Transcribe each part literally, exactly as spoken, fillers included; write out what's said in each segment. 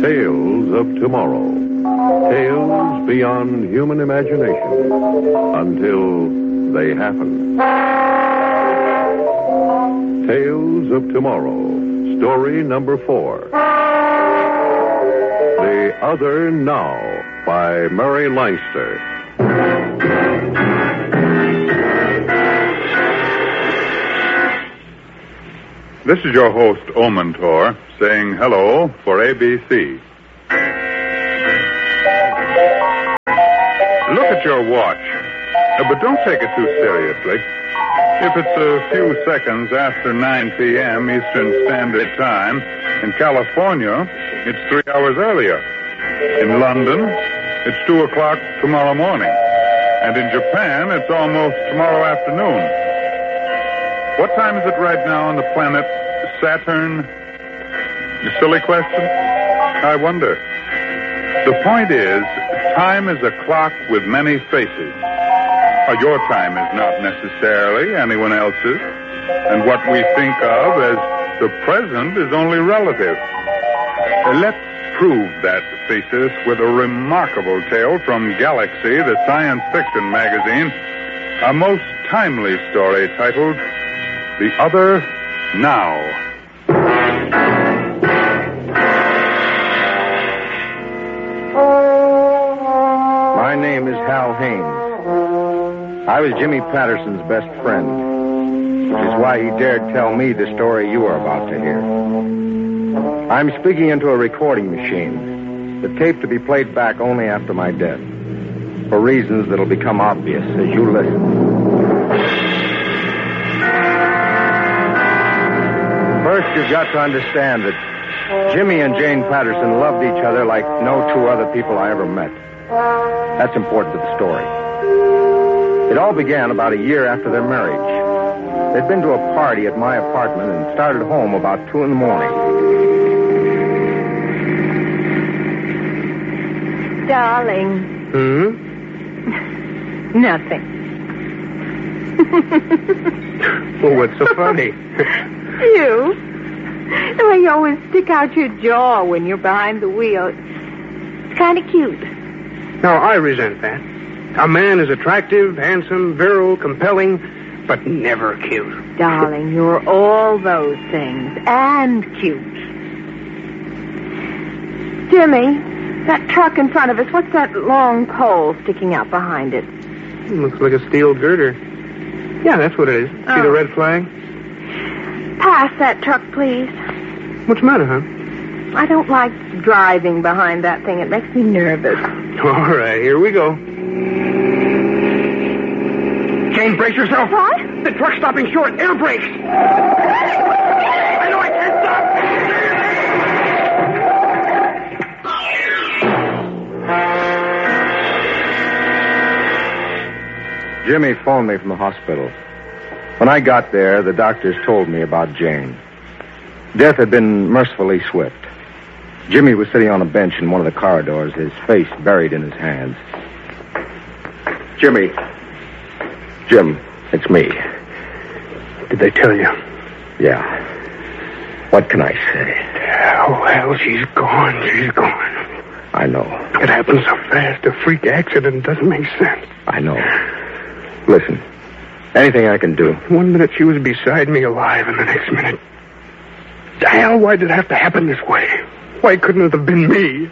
Tales of tomorrow. Tales beyond human imagination until they happen. Tales of tomorrow. Story number four. The Other Now by Murray Leinster. This is your host, Omentor, saying hello for A B C. Look at your watch, uh, but don't take it too seriously. If it's a few seconds after nine p.m. Eastern Standard Time, in California, it's three hours earlier. In London, it's two o'clock tomorrow morning. And in Japan, it's almost tomorrow afternoon. What time is it right now on the planet Saturn? A silly question? I wonder. The point is, time is a clock with many faces. Uh, your time is not necessarily anyone else's. And what we think of as the present is only relative. Uh, let's prove that thesis with a remarkable tale from Galaxy, the science fiction magazine. A most timely story titled The Other Now. My name is Hal Haynes. I was Jimmy Patterson's best friend, which is why he dared tell me the story you are about to hear. I'm speaking into a recording machine, the tape to be played back only after my death, for reasons that'll become obvious as you listen. First, you've got to understand that Jimmy and Jane Patterson loved each other like no two other people I ever met. That's important to the story. It all began about a year after their marriage. They'd been to a party at my apartment and started home about two in the morning. Darling. Hmm? Nothing. Well, what's so funny? You? The way you always stick out your jaw when you're behind the wheel. It's kind of cute. No, I resent that. A man is attractive, handsome, virile, compelling, but never cute. Darling, you're all those things. And cute. Jimmy, that truck in front of us, what's that long pole sticking out behind it? It looks like a steel girder. Yeah, that's what it is. See Oh. the red flag? Pass that truck, please. What's the matter, huh? I don't like driving behind that thing. It makes me nervous. All right, here we go. Jane, brace yourself. What? The truck's stopping short. Air brakes. I know I can't stop. Jimmy phoned me from the hospital. When I got there, the doctors told me about Jane. Death had been mercifully swift. Jimmy was sitting on a bench in one of the corridors, his face buried in his hands. Jimmy. Jim, it's me. Did they tell you? Yeah. What can I say? Oh, well, she's gone. She's gone. I know. It happened so fast. A freak accident doesn't make sense. I know. Listen, anything I can do. One minute she was beside me alive, and the next minute... Hell, why did it have to happen this way? Why couldn't it have been me?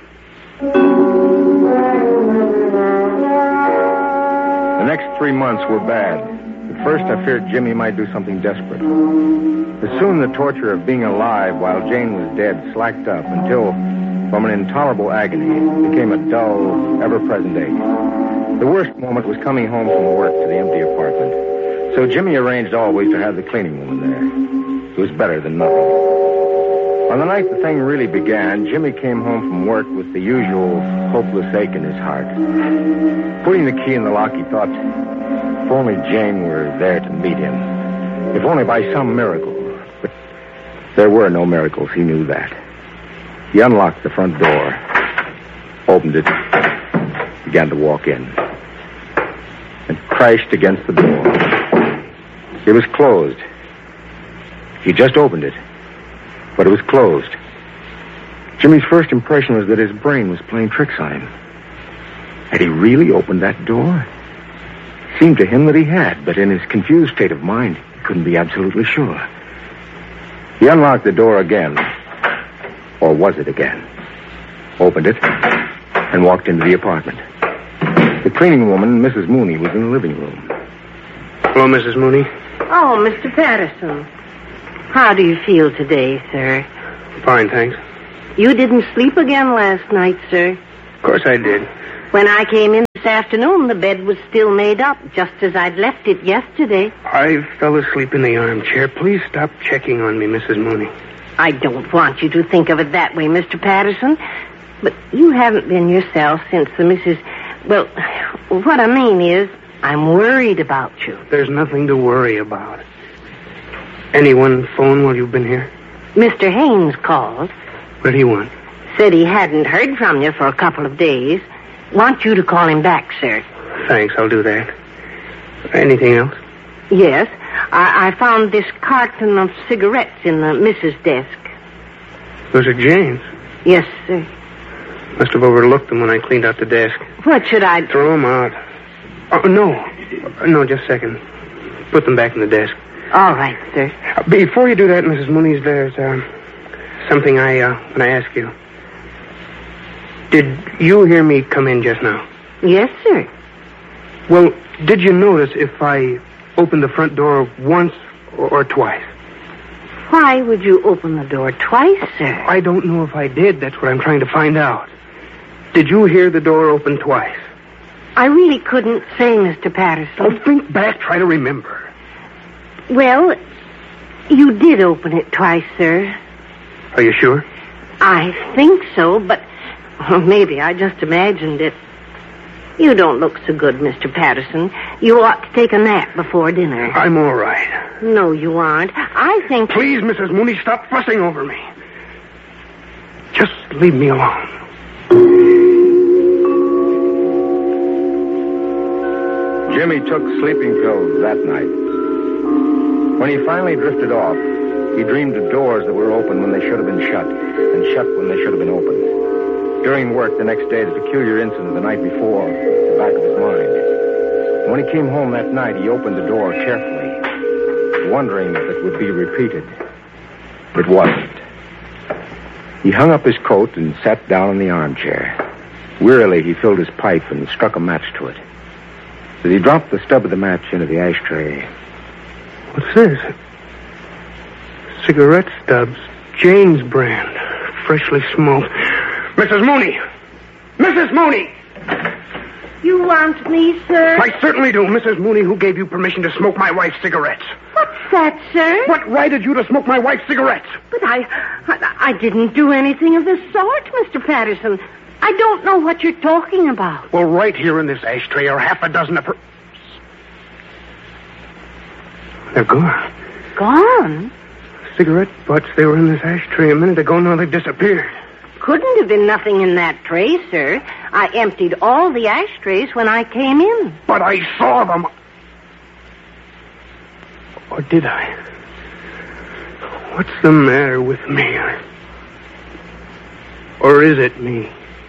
The next three months were bad. At first, I feared Jimmy might do something desperate. But soon the torture of being alive while Jane was dead slacked up until, from an intolerable agony, it became a dull, ever-present ache. The worst moment was coming home from work to the empty apartment. So Jimmy arranged always to have the cleaning woman there. It was better than nothing. On the night the thing really began, Jimmy came home from work with the usual hopeless ache in his heart. Putting the key in the lock, he thought, if only Jane were there to meet him. If only by some miracle. But there were no miracles, he knew that. He unlocked the front door, opened it, began to walk in, and crashed against the door. It was closed. He just opened it, but it was closed. Jimmy's first impression was that his brain was playing tricks on him. Had he really opened that door? It seemed to him that he had, but in his confused state of mind, he couldn't be absolutely sure. He unlocked the door again. Or was it again? Opened it and walked into the apartment. The cleaning woman, Missus Mooney, was in the living room. Hello, Missus Mooney. Oh, Mister Patterson. How do you feel today, sir? Fine, thanks. You didn't sleep again last night, sir. Of course I did. When I came in this afternoon, the bed was still made up, just as I'd left it yesterday. I fell asleep in the armchair. Please stop checking on me, Missus Mooney. I don't want you to think of it that way, Mister Patterson. But you haven't been yourself since the Missus Well, what I mean is, I'm worried about you. There's nothing to worry about. Anyone phone while you've been here? Mister Haynes called. What did he want? Said he hadn't heard from you for a couple of days. Want you to call him back, sir. Thanks, I'll do that. Anything else? Yes. I, I found this carton of cigarettes in the missus' desk. Those are Jane's. Yes, sir. Must have overlooked them when I cleaned out the desk. What should I... Throw them out. Oh, no. No, just a second. Put them back in the desk. All right, sir. Uh, before you do that, Missus Mooney, there's uh, something I, uh, when I ask you. Did you hear me come in just now? Yes, sir. Well, did you notice if I opened the front door once or, or twice? Why would you open the door twice, sir? I don't know if I did. That's what I'm trying to find out. Did you hear the door open twice? I really couldn't say, Mister Patterson. Oh, think back. Try to remember. Well, you did open it twice, sir. Are you sure? I think so, but well, maybe I just imagined it. You don't look so good, Mister Patterson. You ought to take a nap before dinner. I'm all right. No, you aren't. I think... Please, Missus Mooney, stop fussing over me. Just leave me alone. Jimmy took sleeping pills that night. When he finally drifted off, he dreamed of doors that were open when they should have been shut, and shut when they should have been opened. During work the next day, the peculiar incident the night before was at the back of his mind. And when he came home that night, he opened the door carefully, wondering if it would be repeated. It wasn't. He hung up his coat and sat down in the armchair. Wearily, he filled his pipe and struck a match to it. As he dropped the stub of the match into the ashtray... What's this? Cigarette stubs. Jane's brand. Freshly smoked. Missus Mooney! Missus Mooney! You want me, sir? I certainly do. Missus Mooney, who gave you permission to smoke my wife's cigarettes? What's that, sir? What right had you to smoke my wife's cigarettes? But I, I... I didn't do anything of the sort, Mister Patterson. I don't know what you're talking about. Well, right here in this ashtray are half a dozen of her... They're gone. Gone? Cigarette butts, they were in this ashtray a minute ago. Now they've disappeared. Couldn't have been nothing in that tray, sir. I emptied all the ashtrays when I came in. But I saw them. Or did I? What's the matter with me? Or is it me?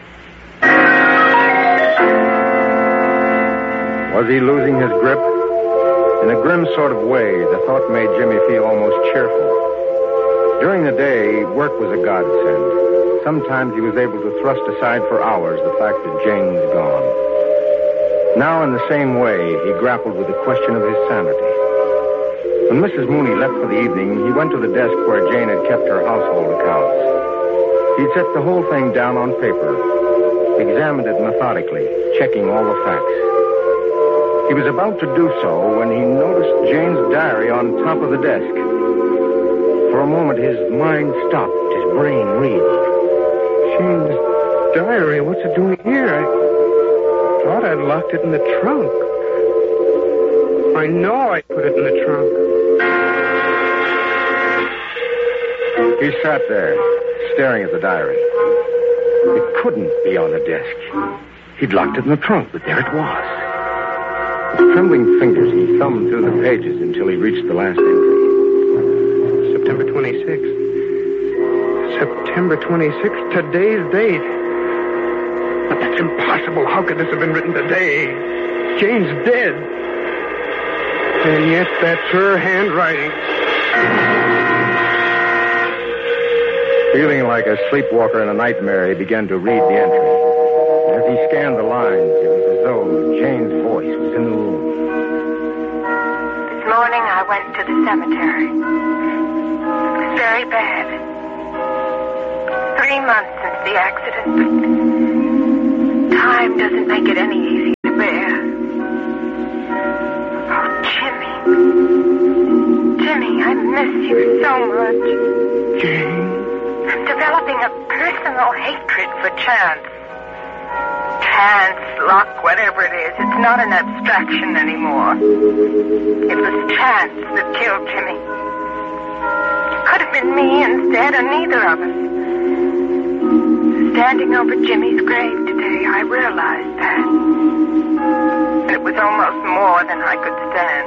Was he losing his grip? In a grim sort of way, the thought made Jimmy feel almost cheerful. During the day, work was a godsend. Sometimes he was able to thrust aside for hours the fact that Jane was gone. Now, in the same way, he grappled with the question of his sanity. When Missus Mooney left for the evening, he went to the desk where Jane had kept her household accounts. He set the whole thing down on paper, examined it methodically, checking all the facts. He was about to do so when he noticed Jane's diary on top of the desk. For a moment, his mind stopped, his brain reeled. Jane's diary, what's it doing here? I thought I'd locked it in the trunk. I know I put it in the trunk. He sat there, staring at the diary. It couldn't be on the desk. He'd locked it in the trunk, but there it was. With trembling fingers, he thumbed through the pages until he reached the last entry. September twenty-sixth. September twenty-sixth, today's date. But that's impossible. How could this have been written today? Jane's dead. And yet that's her handwriting. Feeling like a sleepwalker in a nightmare, he began to read the entry. As he scanned the lines, it was as though Jane's voice was in the room. This morning I went to the cemetery. It was very bad. Three months since the accident, but time doesn't make it any easier to bear. Oh, Jimmy. Jimmy, I miss you so much. Jane? I'm developing a personal hatred for chance. Chance, luck, whatever it is, it's not an abstraction anymore. It was chance that killed Jimmy. It could have been me instead, or neither of us. Standing over Jimmy's grave today, I realized that. And it was almost more than I could stand.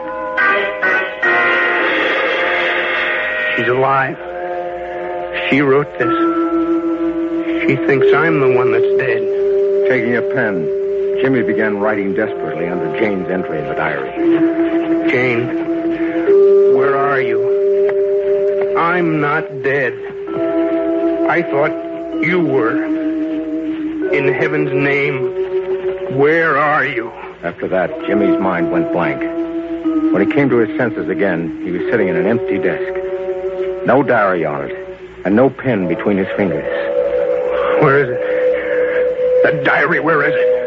She's alive. She wrote this. She thinks I'm the one that's dead. Taking a pen, Jimmy began writing desperately under Jane's entry in the diary. Jane, where are you? I'm not dead. I thought you were. In heaven's name, where are you? After that, Jimmy's mind went blank. When he came to his senses again, he was sitting at an empty desk. No diary on it, and no pen between his fingers. Where is it? The diary, where is it?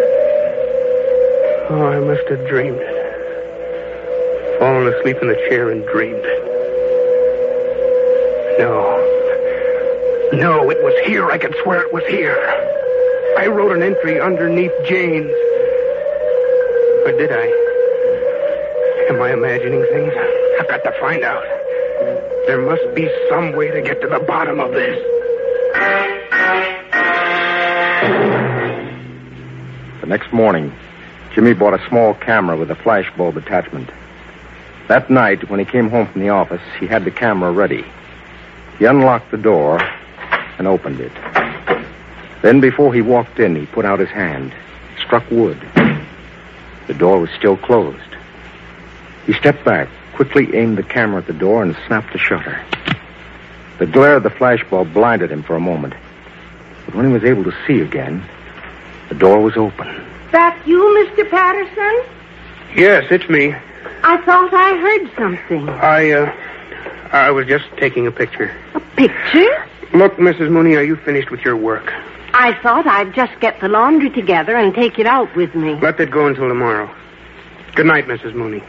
Oh, I must have dreamed it. Fallen asleep in the chair and dreamed it. No. No, it was here. I can swear it was here. I wrote an entry underneath Jane's. Or did I? Am I imagining things? I've got to find out. There must be some way to get to the bottom of this. The next morning, Jimmy bought a small camera with a flash bulb attachment. That night, when he came home from the office, he had the camera ready. He unlocked the door and opened it. Then, before he walked in, he put out his hand, struck wood. The door was still closed. He stepped back, quickly aimed the camera at the door, and snapped the shutter. The glare of the flash bulb blinded him for a moment. But when he was able to see again, the door was open. That you, Mister Patterson? Yes, it's me. I thought I heard something. I, uh, I was just taking a picture. A picture? Look, Missus Mooney, are you finished with your work? I thought I'd just get the laundry together and take it out with me. Let that go until tomorrow. Good night, Missus Mooney.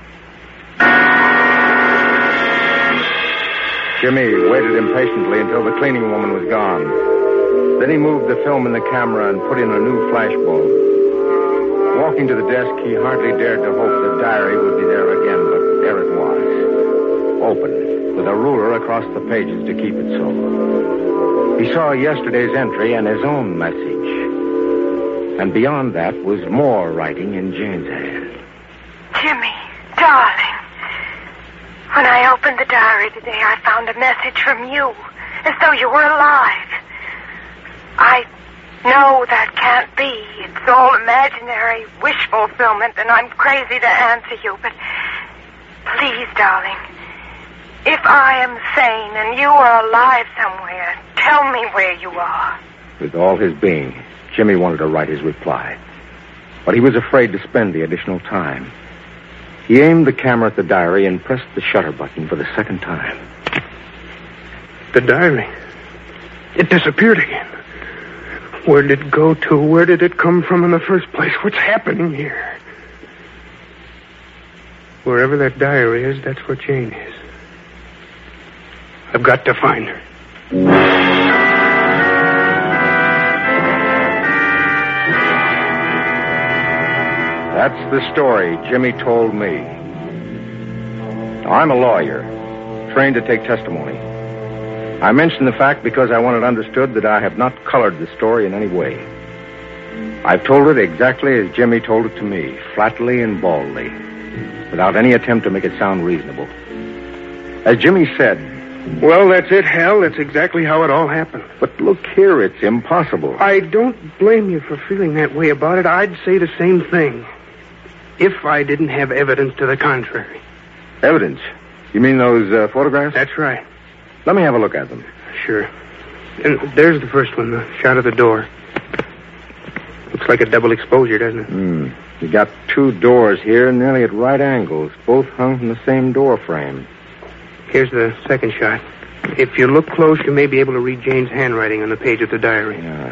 Jimmy waited impatiently until the cleaning woman was gone. Then he moved the film in the camera and put in a new flash bulb. Walking to the desk, he hardly dared to hope the diary would be there again, but there it was. Open, with a ruler across the pages to keep it so. He saw yesterday's entry and his own message. And beyond that was more writing in Jane's hand. Jimmy, darling. When I opened the diary today, I found a message from you, as though you were alive. I know that can't be. It's all imaginary, wish fulfillment, and I'm crazy to answer you, but please, darling, if I am sane and you are alive somewhere, tell me where you are. With all his being, Jimmy wanted to write his reply, but he was afraid to spend the additional time. He aimed the camera at the diary and pressed the shutter button for the second time. The diary. It disappeared again. Where did it go to? Where did it come from in the first place? What's happening here? Wherever that diary is, that's where Jane is. I've got to find her. That's the story Jimmy told me. Now, I'm a lawyer, trained to take testimony. I mention the fact because I want it understood that I have not colored the story in any way. I've told it exactly as Jimmy told it to me, flatly and baldly, without any attempt to make it sound reasonable. As Jimmy said, Well, that's it, Hal. That's exactly how it all happened. But look here, it's impossible. I don't blame you for feeling that way about it. I'd say the same thing. If I didn't have evidence to the contrary. Evidence? You mean those uh, photographs? That's right. Let me have a look at them. Sure. And there's the first one, the shot of the door. Looks like a double exposure, doesn't it? Hmm. You got two doors here, nearly at right angles, both hung from the same door frame. Here's the second shot. If you look close, you may be able to read Jane's handwriting on the page of the diary. Yeah.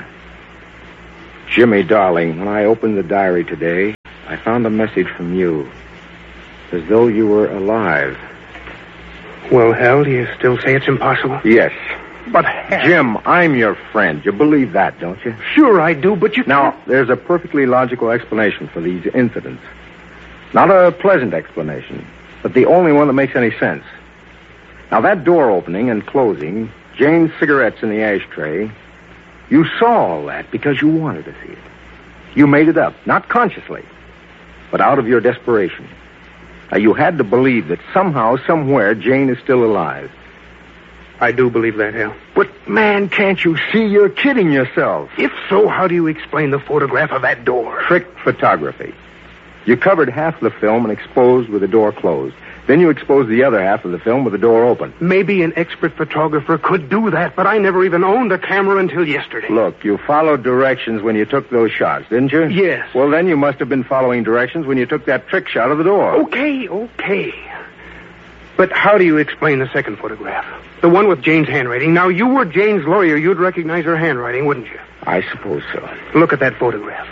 Jimmy, darling, when I opened the diary today, I found a message from you. As though you were alive. Well, Hal, do you still say it's impossible? Yes. But, Hal... Jim, I'm your friend. You believe that, don't you? Sure I do, but you... Now, there's a perfectly logical explanation for these incidents. Not a pleasant explanation, but the only one that makes any sense. Now, that door opening and closing, Jane's cigarettes in the ashtray, you saw all that because you wanted to see it. You made it up, not consciously, but out of your desperation. Now, you had to believe that somehow, somewhere, Jane is still alive. I do believe that, Hal. But, man, can't you see you're kidding yourself? If so, how do you explain the photograph of that door? Trick photography. You covered half the film and exposed with the door closed. Then you exposed the other half of the film with the door open. Maybe an expert photographer could do that, but I never even owned a camera until yesterday. Look, you followed directions when you took those shots, didn't you? Yes. Well, then you must have been following directions when you took that trick shot of the door. Okay, okay. But how do you explain the second photograph? The one with Jane's handwriting. Now, you were Jane's lawyer. You'd recognize her handwriting, wouldn't you? I suppose so. Look at that photograph.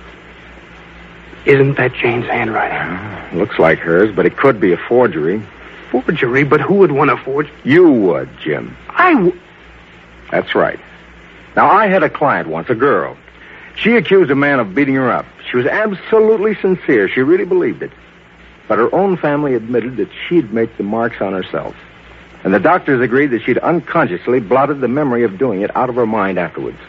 Isn't that Jane's handwriting? Uh, looks like hers, but it could be a forgery. Forgery? But who would want to forge? You would, Jim. I would. That's right. Now, I had a client once, a girl. She accused a man of beating her up. She was absolutely sincere. She really believed it. But her own family admitted that she'd make the marks on herself. And the doctors agreed that she'd unconsciously blotted the memory of doing it out of her mind afterwards.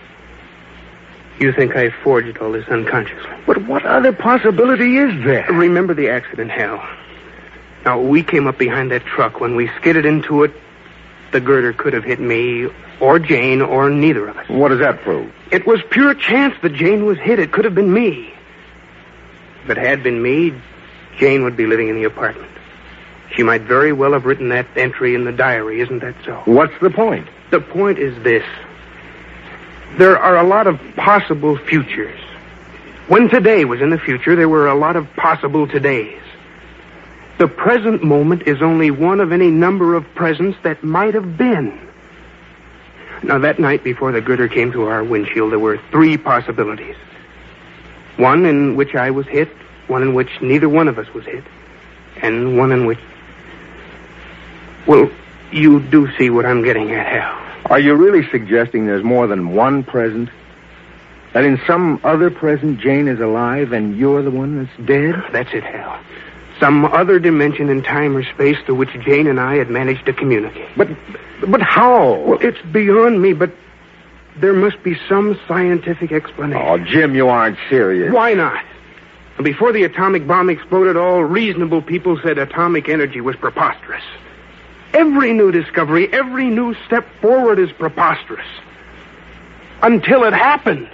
You think I forged all this unconsciously? But what other possibility is there? Remember the accident, Hal. Now, we came up behind that truck. When we skidded into it, the girder could have hit me, or Jane, or neither of us. What does that prove? It was pure chance that Jane was hit. It could have been me. If it had been me, Jane would be living in the apartment. She might very well have written that entry in the diary, isn't that so? What's the point? The point is this. There are a lot of possible futures. When today was in the future, there were a lot of possible todays. The present moment is only one of any number of presents that might have been. Now, that night before the girder came to our windshield, there were three possibilities. One in which I was hit, one in which neither one of us was hit, and one in which... Well, you do see what I'm getting at, Hal. Are you really suggesting there's more than one present? That in some other present, Jane is alive and you're the one that's dead? That's it, Hal. Some other dimension in time or space through which Jane and I had managed to communicate. But, but how? Well, it's beyond me, but there must be some scientific explanation. Oh, Jim, you aren't serious. Why not? Before the atomic bomb exploded, all reasonable people said atomic energy was preposterous. Every new discovery, every new step forward is preposterous. Until it happens.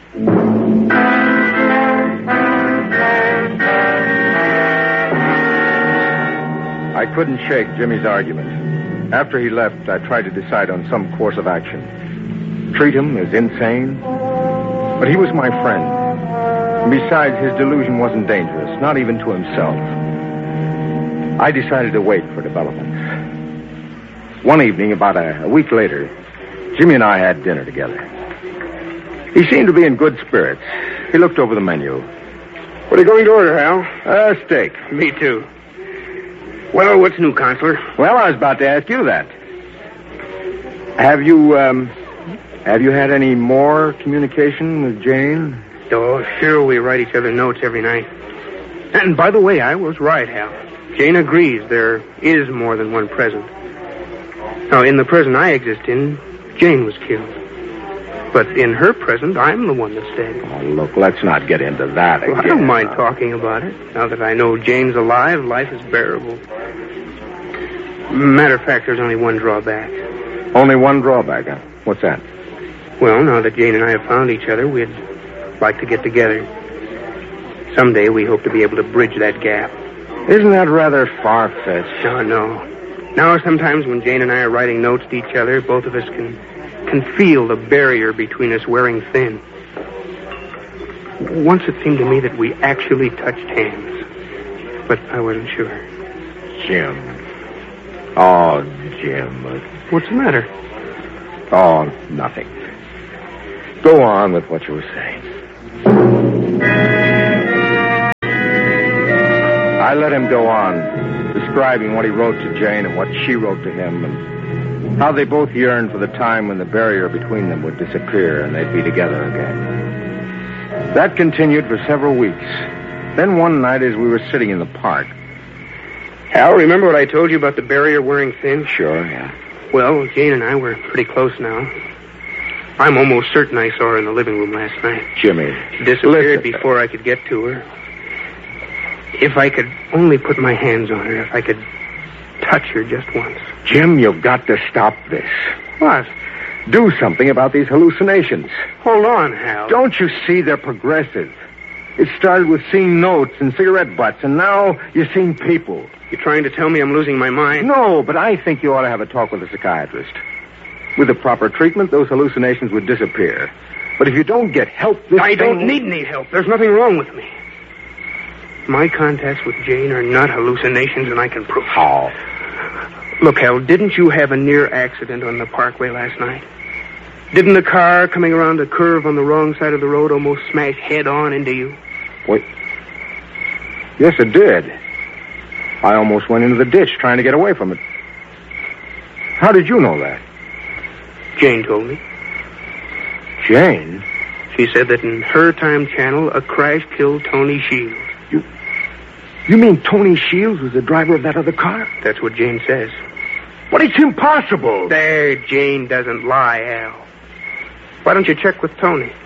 I couldn't shake Jimmy's argument. After he left, I tried to decide on some course of action. Treat him as insane? But he was my friend. And besides, his delusion wasn't dangerous, not even to himself. I decided to wait for developments. One evening, about a, a week later, Jimmy and I had dinner together. He seemed to be in good spirits. He looked over the menu. What are you going to order, Hal? A steak. Me too. Well, what's new, Counselor? Well, I was about to ask you that. Have you, um, have you had any more communication with Jane? Oh, sure, we write each other notes every night. And by the way, I was right, Hal. Jane agrees there is more than one present. Now, in the present I exist in, Jane was killed. But in her present, I'm the one that's dead. Oh, look, let's not get into that again. Well, I don't mind talking about it. Now that I know Jane's alive, life is bearable. Matter of fact, there's only one drawback. Only one drawback, huh? What's that? Well, now that Jane and I have found each other, we'd like to get together. Someday we hope to be able to bridge that gap. Isn't that rather far-fetched? No, no. Now, sometimes when Jane and I are writing notes to each other, both of us can can feel the barrier between us wearing thin. Once it seemed to me that we actually touched hands, but I wasn't sure. Jim. Oh, Jim. What's the matter? Oh, nothing. Go on with what you were saying. I let him go on, describing what he wrote to Jane and what she wrote to him, and how they both yearned for the time when the barrier between them would disappear and they'd be together again. That continued for several weeks. Then one night as we were sitting in the park... Hal, remember what I told you about the barrier wearing thin? Sure, yeah. Well, Jane and I were pretty close now. I'm almost certain I saw her in the living room last night. Jimmy. She disappeared listen. before I could get to her. If I could only put my hands on her, if I could touch her just once. Jim, you've got to stop this. What? Do something about these hallucinations. Hold on, Hal. Don't you see they're progressive? It started with seeing notes and cigarette butts, and now you're seeing people. You're trying to tell me I'm losing my mind? No, but I think you ought to have a talk with a psychiatrist. With the proper treatment, those hallucinations would disappear. But if you don't get help, this I thing... don't need any help. There's nothing wrong with me. My contacts with Jane are not hallucinations, and I can prove it. How? Look, Hal, didn't you have a near accident on the parkway last night? Didn't the car coming around a curve on the wrong side of the road almost smash head-on into you? Wait. Yes, it did. I almost went into the ditch trying to get away from it. How did you know that? Jane told me. Jane? She said that in her time channel, a crash killed Tony Shields. You... You mean Tony Shields was the driver of that other car? That's what Jane says. But it's impossible. There, Jane doesn't lie, Al. Why don't you check with Tony?